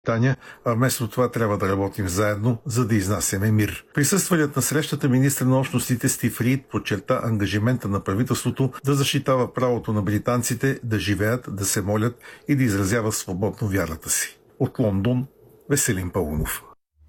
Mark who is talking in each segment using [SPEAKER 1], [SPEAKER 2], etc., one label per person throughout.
[SPEAKER 1] Таня, а вместо това трябва да работим заедно, за да изнасяме мир. Присъствалият на срещата министър на общностите Стив Рийд подчерта ангажимента на правителството да защитава правото на британците да живеят, да се молят и да изразяват свободно вярата си. От Лондон, Веселин Паунов.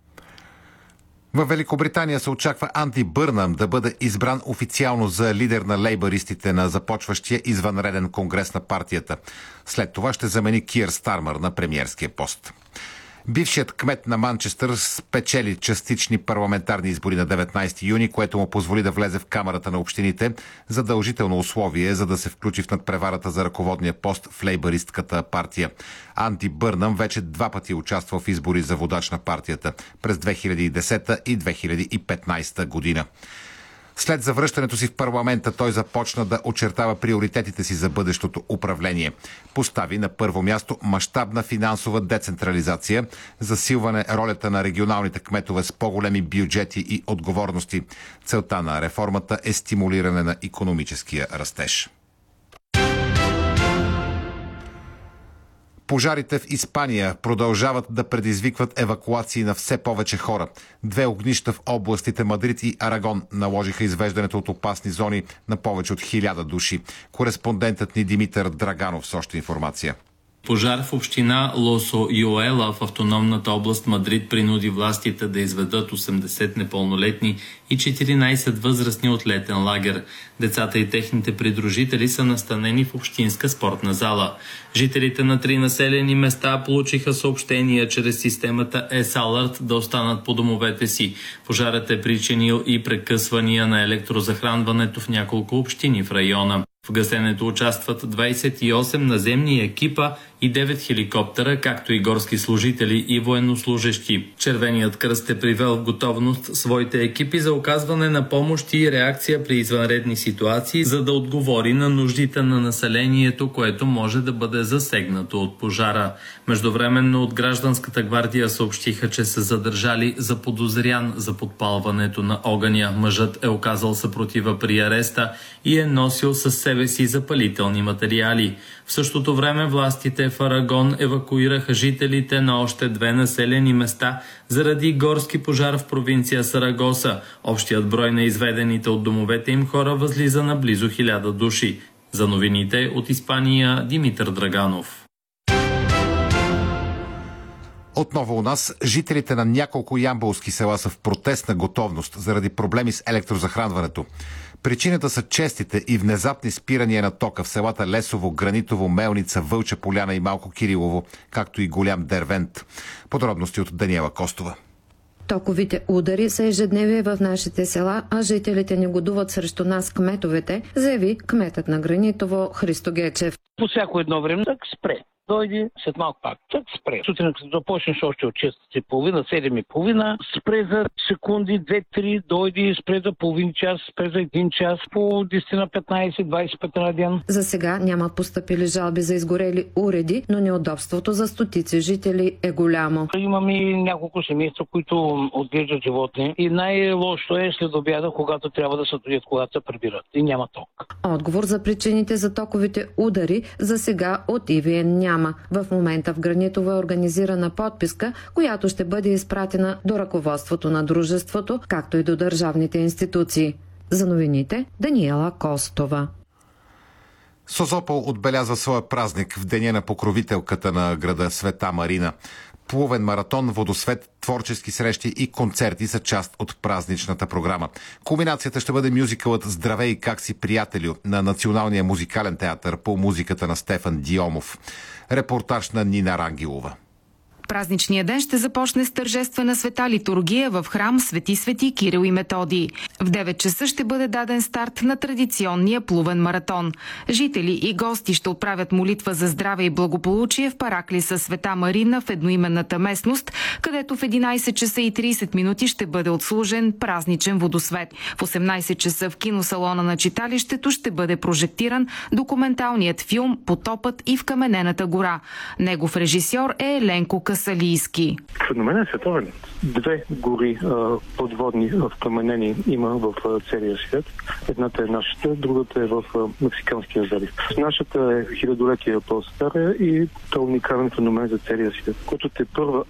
[SPEAKER 2] В Великобритания се очаква Анди Бърнам да бъде избран официално за лидер на лейбъристите на започващия извънреден конгрес на партията. След това ще замени Киър Стармър на премиерския пост. Бившият кмет на Манчестър спечели частични парламентарни избори на 19 юни, което му позволи да влезе в Камарата на общините, задължително условие, за да се включи в надпреварата за ръководния пост в лейбъристката партия. Анди Бърнам вече 2 пъти участва в избори за водач на партията през 2010 и 2015 година. След завръщането си в парламента той започна да очертава приоритетите си за бъдещото управление. Постави на първо място мащабна финансова децентрализация, засилване ролята на регионалните кметове с по-големи бюджети и отговорности. Целта на реформата е стимулиране на икономическия растеж. Пожарите в Испания продължават да предизвикват евакуации на все повече хора. 2 огнища в областите Мадрид и Арагон наложиха извеждането от опасни зони на повече от 1000 души. Кореспондентът ни Димитър Драганов с още информация.
[SPEAKER 3] Пожар в община Лосо Юела в автономната област Мадрид принуди властите да изведат 80 непълнолетни и 14 възрастни от летен лагер. Децата и техните придружители са настанени в общинска спортна зала. Жителите на 3 населени места получиха съобщения чрез системата S-Alert да останат по домовете си. Пожарът е причинил и прекъсвания на електрозахранването в няколко общини в района. В гасенето участват 28 наземни екипа и 9 хеликоптера, както и горски служители и военнослужещи. Червеният кръст е привел в готовност своите екипи за оказване на помощ и реакция при извънредни ситуации, за да отговори на нуждите на населението, което може да бъде засегнато от пожара. Междувременно от Гражданската гвардия съобщиха, че са задържали заподозрян за подпалването на огъня. Мъжът е оказал съпротива при ареста и е носил със себе си запалителни материали. В същото време властите в Арагон евакуираха жителите на още 2 населени места заради горски пожар в провинция Сарагоса. Общият брой на изведените от домовете им хора възлиза на близо 1000 души. За новините от Испания, Димитър Драганов.
[SPEAKER 2] Отново у нас жителите на няколко ямболски села са в протестна готовност заради проблеми с електрозахранването. Причината са честите и внезапни спирания на тока в селата Лесово, Гранитово, Мелница, Вълча поляна и Малко Кирилово, както и Голям Дервент. Подробности от Даниела Костова.
[SPEAKER 4] Токовите удари са ежедневие в нашите села, а жителите негодуват срещу нас, кметовете, заяви кметът на Гранитово Христо Гечев.
[SPEAKER 5] По всяко едно време так спре. Дойде, след малко пак так спре. Сутрин, като започнеш още от 6:30, 7:30, спре за секунди, 2-3, дойде, спре за половин час, спре за 1 час, по 10 на 15, 25 на ден.
[SPEAKER 4] За сега няма постъпили жалби за изгорели уреди, но неудобството за стотици жители е голямо.
[SPEAKER 5] Имаме няколко семейства, които отглеждат животни и най-лошо е след обяда, когато трябва да се отидат, когато се прибират и няма ток.
[SPEAKER 4] Отговор за причините за токовите удари за сега от ИВН няма. В момента в Гранитово е организирана подписка, която ще бъде изпратена до ръководството на дружеството, както и до държавните институции. За новините, Даниела Костова.
[SPEAKER 2] Созопол отбелязва своя празник в деня на покровителката на града Света Марина. Плувен маратон, водосвет, творчески срещи и концерти са част от празничната програма. Кулминацията ще бъде мюзикълът "Здравей, как си, приятелю" на Националния музикален театър по музиката на Стефан Диомов. Репортаж на Нина Рангелова.
[SPEAKER 6] Празничният ден ще започне с тържествена света литургия в храм Свети Кирил и Методий. В 9 часа ще бъде даден старт на традиционния плувен маратон. Жители и гости ще отправят молитва за здраве и благополучие в параклиса Света Марина в едноименната местност, където в 11 часа и 30 минути ще бъде отслужен празничен водосвет. В 18 часа в киносалона на читалището ще бъде прожектиран документалният филм "Потопът и в каменената гора". Негов режисьор е Еленко Касалийски.
[SPEAKER 7] Феноменът е световен. 2 гори подводни вкаменени има в целия свят. Едната е нашата, другата е в Мексиканския залив. Нашата е хилядолетия по-стара и то уникален феномен за целия свят, който те първа